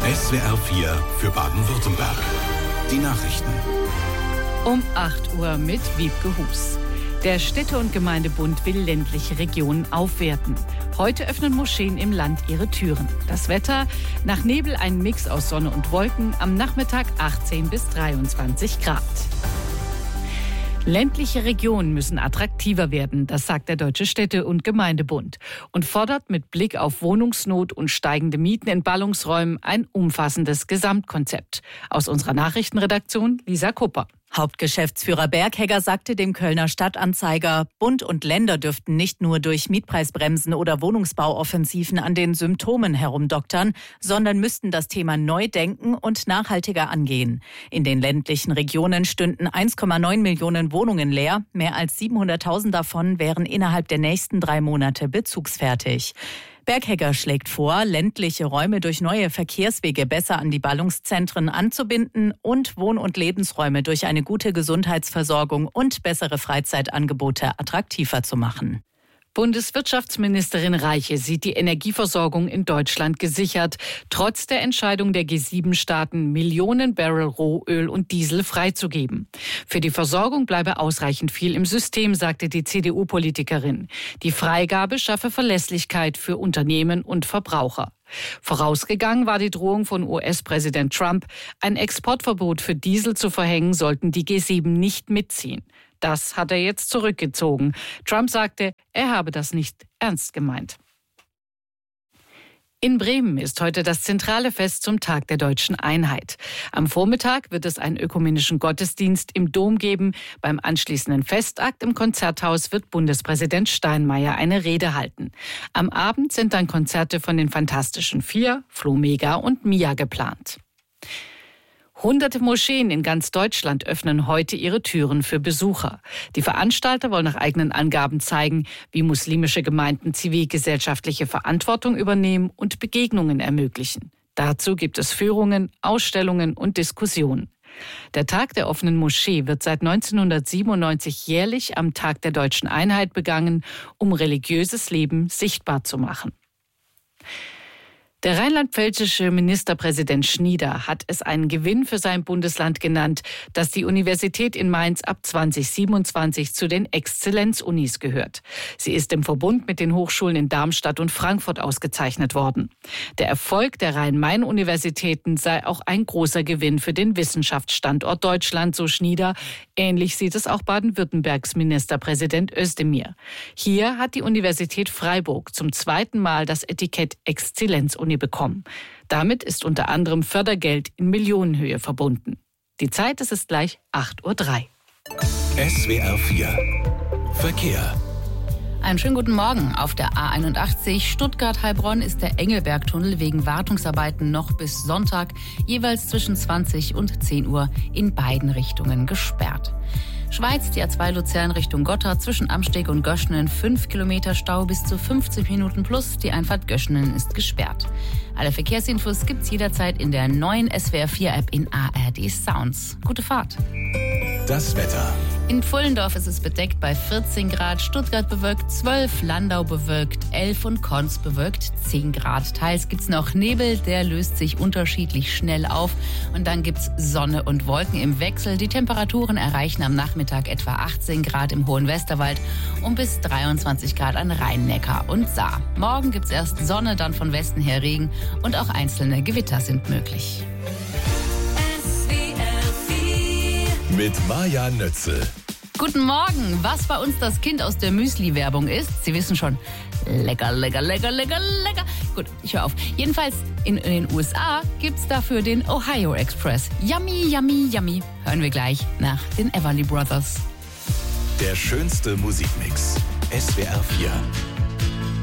SWR 4 für Baden-Württemberg. Die Nachrichten. Um 8 Uhr mit Wiebke Hus. Der Städte- und Gemeindebund will ländliche Regionen aufwerten. Heute öffnen Moscheen im Land ihre Türen. Das Wetter: nach Nebel ein Mix aus Sonne und Wolken, am Nachmittag 18 bis 23 Grad. Ländliche Regionen müssen attraktiver werden, das sagt der Deutsche Städte- und Gemeindebund und fordert mit Blick auf Wohnungsnot und steigende Mieten in Ballungsräumen ein umfassendes Gesamtkonzept. Aus unserer Nachrichtenredaktion Lisa Kupper. Hauptgeschäftsführer Berghegger sagte dem Kölner Stadtanzeiger, Bund und Länder dürften nicht nur durch Mietpreisbremsen oder Wohnungsbauoffensiven an den Symptomen herumdoktern, sondern müssten das Thema neu denken und nachhaltiger angehen. In den ländlichen Regionen stünden 1,9 Millionen Wohnungen leer. Mehr als 700.000 davon wären innerhalb der nächsten 3 Monate bezugsfertig. Berghegger schlägt vor, ländliche Räume durch neue Verkehrswege besser an die Ballungszentren anzubinden und Wohn- und Lebensräume durch eine gute Gesundheitsversorgung und bessere Freizeitangebote attraktiver zu machen. Bundeswirtschaftsministerin Reiche sieht die Energieversorgung in Deutschland gesichert, trotz der Entscheidung der G7-Staaten, Millionen Barrel Rohöl und Diesel freizugeben. Für die Versorgung bleibe ausreichend viel im System, sagte die CDU-Politikerin. Die Freigabe schaffe Verlässlichkeit für Unternehmen und Verbraucher. Vorausgegangen war die Drohung von US-Präsident Trump, ein Exportverbot für Diesel zu verhängen, sollten die G7 nicht mitziehen. Das hat er jetzt zurückgezogen. Trump sagte, er habe das nicht ernst gemeint. In Bremen ist heute das zentrale Fest zum Tag der Deutschen Einheit. Am Vormittag wird es einen ökumenischen Gottesdienst im Dom geben. Beim anschließenden Festakt im Konzerthaus wird Bundespräsident Steinmeier eine Rede halten. Am Abend sind dann Konzerte von den Fantastischen Vier, Flo Mega und Mia geplant. Hunderte Moscheen in ganz Deutschland öffnen heute ihre Türen für Besucher. Die Veranstalter wollen nach eigenen Angaben zeigen, wie muslimische Gemeinden zivilgesellschaftliche Verantwortung übernehmen und Begegnungen ermöglichen. Dazu gibt es Führungen, Ausstellungen und Diskussionen. Der Tag der offenen Moschee wird seit 1997 jährlich am Tag der Deutschen Einheit begangen, um religiöses Leben sichtbar zu machen. Der rheinland-pfälzische Ministerpräsident Schnieder hat es einen Gewinn für sein Bundesland genannt, dass die Universität in Mainz ab 2027 zu den Exzellenzunis gehört. Sie ist im Verbund mit den Hochschulen in Darmstadt und Frankfurt ausgezeichnet worden. Der Erfolg der Rhein-Main-Universitäten sei auch ein großer Gewinn für den Wissenschaftsstandort Deutschland, so Schnieder. Ähnlich sieht es auch Baden-Württembergs Ministerpräsident Özdemir. Hier hat die Universität Freiburg zum 2. Mal das Etikett Exzellenzuni bekommen. Damit ist unter anderem Fördergeld in Millionenhöhe verbunden. Die Zeit ist gleich 8:03 Uhr. SWR 4 Verkehr. Einen schönen guten Morgen. Auf der A81 Stuttgart-Heilbronn ist der Engelbergtunnel wegen Wartungsarbeiten noch bis Sonntag jeweils zwischen 20 und 10 Uhr in beiden Richtungen gesperrt. Schweiz, die A2 Luzern Richtung Gotthard zwischen Amsteg und Göschenen 5 Kilometer Stau bis zu 50 Minuten plus. Die Einfahrt Göschenen ist gesperrt. Alle Verkehrsinfos gibt's jederzeit in der neuen SWR 4 App in ARD Sounds. Gute Fahrt. Das Wetter. In Pfullendorf ist es bedeckt bei 14 Grad, Stuttgart bewölkt 12, Landau bewölkt 11 und Konz bewölkt 10 Grad. Teils gibt's noch Nebel, der löst sich unterschiedlich schnell auf. Und dann gibt's Sonne und Wolken im Wechsel. Die Temperaturen erreichen am Nachmittag etwa 18 Grad im Hohen Westerwald und bis 23 Grad an Rhein-Neckar und Saar. Morgen gibt's erst Sonne, dann von Westen her Regen und auch einzelne Gewitter sind möglich. Mit Maja Nötzel. Guten Morgen. Was bei uns das Kind aus der Müsli-Werbung ist, Sie wissen schon, lecker, lecker, lecker, lecker, lecker. Gut, ich höre auf. Jedenfalls in den USA gibt's dafür den Ohio Express. Yummy, yummy, yummy. Hören wir gleich nach den Everly Brothers. Der schönste Musikmix. SWR 4.